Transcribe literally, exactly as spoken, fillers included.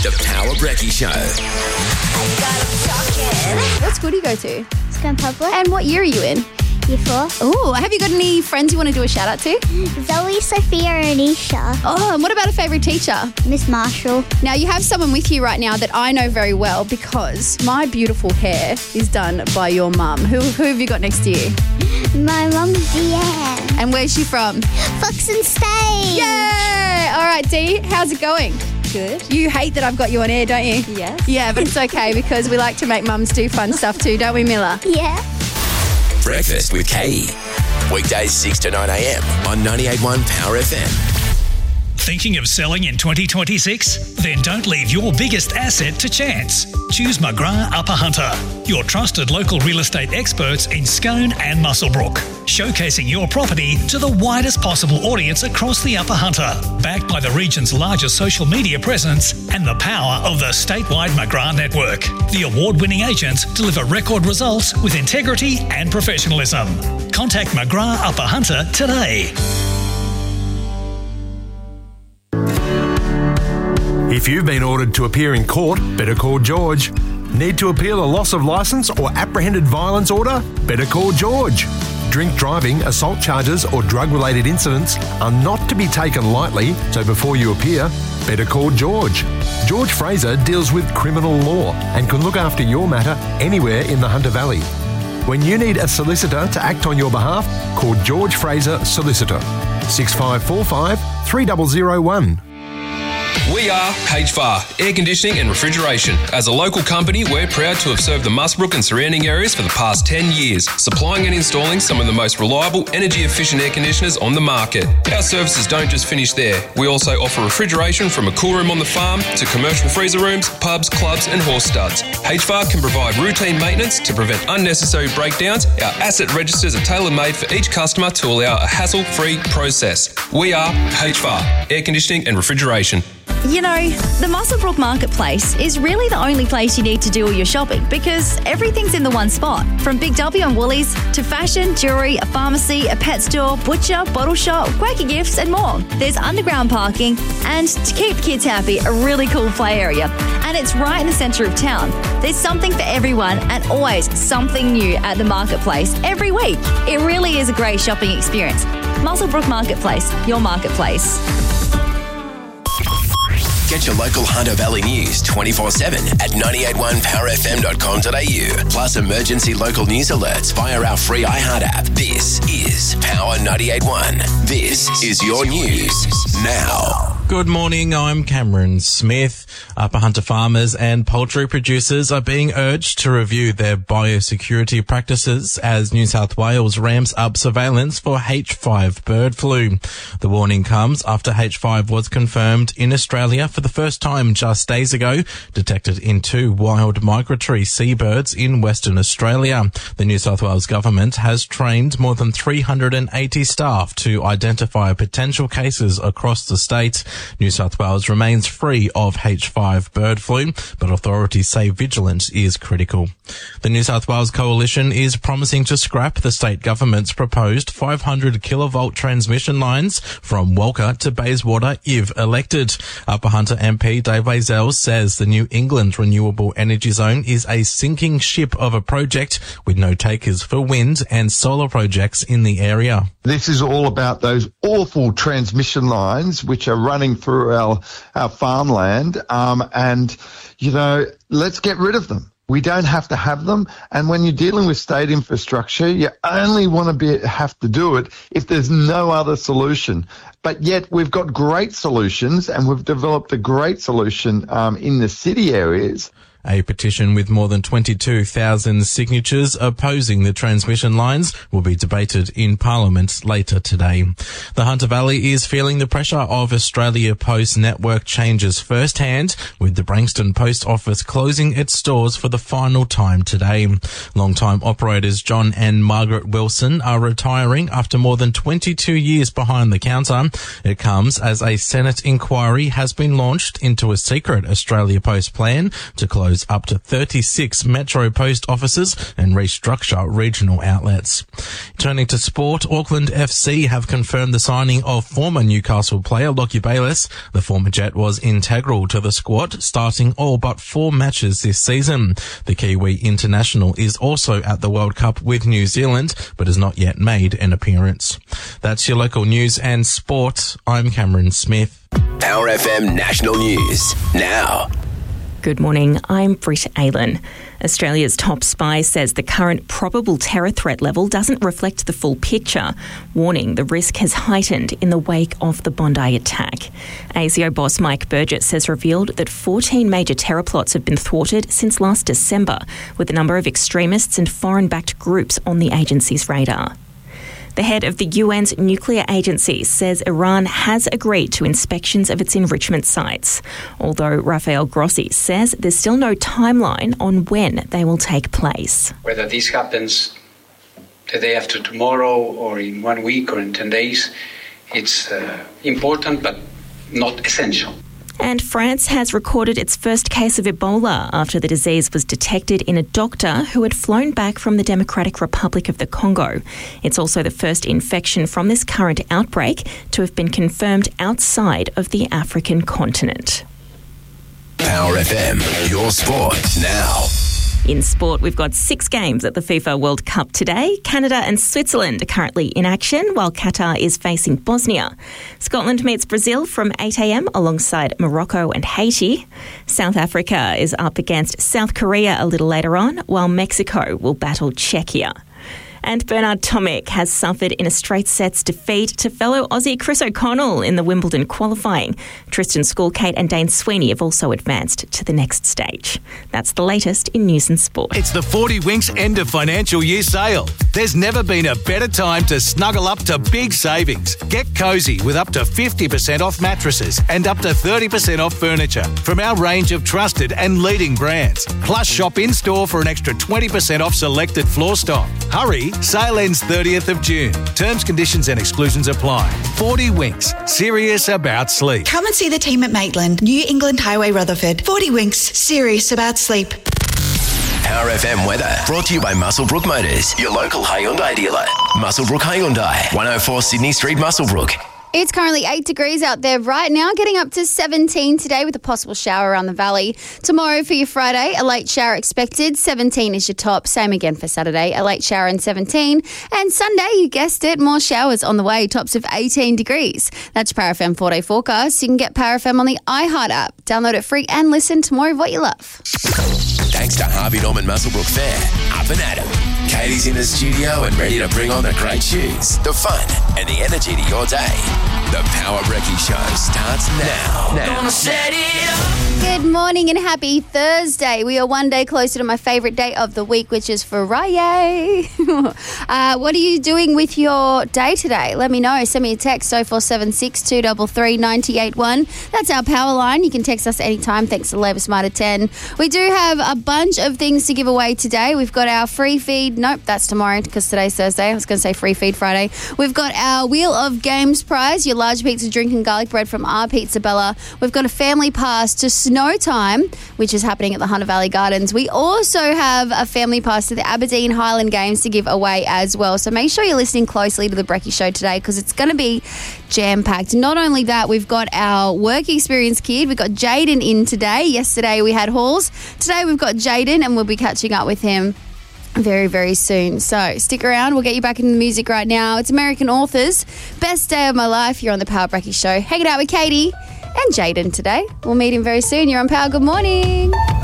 The Power Brekkie Show. What school do you go to? Scone Public. And what year are you in? Year four. Oh, have you got any friends you want to do a shout out to? Zoe, Sophia and Isha. Oh, and what about a favourite teacher? Miss Marshall. Now, you have someone with you right now that I know very well because my beautiful hair is done by your mum. Who, who have you got next to you? My mum's Deanne. And where's she from? Foxton Stage. Yay! All right, Dee, how's it going? Good. You hate that I've got you on air, don't you? Yes. Yeah, but it's okay because we like to make mums do fun stuff too, don't we, Miller? Yeah. Breakfast with Katie. Weekdays six to nine a.m. on ninety-eight point one Power F M. Thinking of selling in twenty twenty-six? Then don't leave your biggest asset to chance. Choose McGrath Upper Hunter, your trusted local real estate experts in Scone and Muswellbrook, showcasing your property to the widest possible audience across the Upper Hunter, backed by the region's largest social media presence and the power of the statewide McGrath network. The award-winning agents deliver record results with integrity and professionalism. Contact McGrath Upper Hunter today. If you've been ordered to appear in court, better call George. Need to appeal a loss of licence or apprehended violence order? Better call George. Drink driving, assault charges or drug-related incidents are not to be taken lightly, so before you appear, better call George. George Fraser deals with criminal law and can look after your matter anywhere in the Hunter Valley. When you need a solicitor to act on your behalf, call George Fraser Solicitor. six five four five, three zero zero one. We are H V A R, Air Conditioning and Refrigeration. As a local company, we're proud to have served the Muswellbrook and surrounding areas for the past ten years, supplying and installing some of the most reliable, energy-efficient air conditioners on the market. Our services don't just finish there. We also offer refrigeration from a cool room on the farm to commercial freezer rooms, pubs, clubs and horse studs. H V A R can provide routine maintenance to prevent unnecessary breakdowns. Our asset registers are tailor-made for each customer to allow a hassle-free process. We are H V A R, Air Conditioning and Refrigeration. You know, the Muswellbrook Marketplace is really the only place you need to do all your shopping because everything's in the one spot. From Big W and Woolies to fashion, jewellery, a pharmacy, a pet store, butcher, bottle shop, Quaker Gifts and more. There's underground parking and, to keep kids happy, a really cool play area. And it's right in the centre of town. There's something for everyone and always something new at the Marketplace every week. It really is a great shopping experience. Muswellbrook Marketplace, your marketplace. Get your local Hunter Valley news twenty-four seven at nine eight one power f m dot com dot a u. Plus emergency local news alerts via our free iHeart app. This is Power ninety-eight point one. This is your news now. Good morning, I'm Cameron Smith. Upper Hunter farmers and poultry producers are being urged to review their biosecurity practices as New South Wales ramps up surveillance for H five bird flu. The warning comes after H five was confirmed in Australia for the first time just days ago, detected in two wild migratory seabirds in Western Australia. The New South Wales government has trained more than three hundred eighty staff to identify potential cases across the state. New South Wales remains free of H five bird flu, but authorities say vigilance is critical. The New South Wales Coalition is promising to scrap the state government's proposed five hundred kilovolt transmission lines from Walker to Bayswater if elected. Upper Hunter M P Dave Wazell says the New England Renewable Energy Zone is a sinking ship of a project with no takers for wind and solar projects in the area. This is all about those awful transmission lines which are running through our, our farmland, um, and, you know, let's get rid of them. We don't have to have them, and when you're dealing with state infrastructure, you only want to be have to do it if there's no other solution. But yet we've got great solutions, and we've developed a great solution um, in the city areas. A petition with more than twenty-two thousand signatures opposing the transmission lines will be debated in Parliament later today. The Hunter Valley is feeling the pressure of Australia Post network changes firsthand, with the Branxton Post Office closing its stores for the final time today. Long-time operators John and Margaret Wilson are retiring after more than twenty-two years behind the counter. It comes as a Senate inquiry has been launched into a secret Australia Post plan to close close up to thirty-six Metro post offices and restructure regional outlets. Turning to sport, Auckland F C have confirmed the signing of former Newcastle player Lockie Bayliss. The former Jet was integral to the squad, starting all but four matches this season. The Kiwi international is also at the World Cup with New Zealand, but has not yet made an appearance. That's your local news and sport. I'm Cameron Smith. Power F M National News now. Good morning, I'm Britt Aylen. Australia's top spy says the current probable terror threat level doesn't reflect the full picture, warning the risk has heightened in the wake of the Bondi attack. A S I O boss Mike Burgess has revealed that fourteen major terror plots have been thwarted since last December, with a number of extremists and foreign-backed groups on the agency's radar. The head of the U N's nuclear agency says Iran has agreed to inspections of its enrichment sites, although Rafael Grossi says there's still no timeline on when they will take place. Whether this happens the day after tomorrow or in one week or in ten days, it's uh, important but not essential. And France has recorded its first case of Ebola after the disease was detected in a doctor who had flown back from the Democratic Republic of the Congo. It's also the first infection from this current outbreak to have been confirmed outside of the African continent. Power F M, your sport now. In sport, we've got six games at the FIFA World Cup today. Canada and Switzerland are currently in action, while Qatar is facing Bosnia. Scotland meets Brazil from eight a.m. alongside Morocco and Haiti. South Africa is up against South Korea a little later on, while Mexico will battle Czechia. And Bernard Tomic has suffered in a straight sets defeat to fellow Aussie Chris O'Connell in the Wimbledon qualifying. Tristan Skulkate and Dane Sweeney have also advanced to the next stage. That's the latest in news and sport. It's the forty Winks end of financial year sale. There's never been a better time to snuggle up to big savings. Get cosy with up to fifty percent off mattresses and up to thirty percent off furniture from our range of trusted and leading brands. Plus, shop in-store for an extra twenty percent off selected floor stock. Hurry! Sale ends thirtieth of June. Terms, conditions and exclusions apply. forty Winks. Serious about sleep. Come and see the team at Maitland, New England Highway, Rutherford. forty Winks. Serious about sleep. Power F M weather brought to you by Muswellbrook Motors, your local Hyundai dealer. Muswellbrook Hyundai, one oh four Sydney Street, Muswellbrook. It's currently eight degrees out there right now, getting up to seventeen today with a possible shower around the valley. Tomorrow for your Friday, a late shower expected. seventeen is your top. Same again for Saturday, a late shower and seventeen. And Sunday, you guessed it, more showers on the way, tops of eighteen degrees. That's Power F M four-day forecast. You can get Power F M on the iHeart app. Download it free and listen to more of what you love. Thanks to Harvey Norman Muswellbrook Fair. Up and at 'em. Katie's in the studio and ready to bring on the great tunes, the fun, and the energy to your day. The Power Brekkie Show starts now. now. Gonna set it up. Good morning and happy Thursday. We are one day closer to my favourite day of the week, which is Friday. uh, what are you doing with your day today? Let me know. Send me a text, oh four seven six, two three three, nine eight one. That's our power line. You can text us anytime thanks to Labour Smarter ten. We do have a bunch of things to give away today. We've got our free feed. Nope, that's tomorrow because today's Thursday. I was going to say free feed Friday. We've got our Wheel of Games prize, your large pizza drink and garlic bread from our Pizza Bella. We've got a family pass to Snow Time, which is happening at the Hunter Valley Gardens. We also have a family pass to the Aberdeen Highland Games to give away as well. So make sure you're listening closely to the Brekkie Show today because it's going to be jam-packed. Not only that, we've got our work experience kid. We've got Jaden in today. Yesterday we had Halls. Today we've got Jaden and we'll be catching up with him very, very soon. So stick around. We'll get you back into the music right now. It's American Authors. Best day of my life. You're on the Power Brekkie Show. Hanging out with Katie and Jaden today. We'll meet him very soon. You're on Power. Good morning.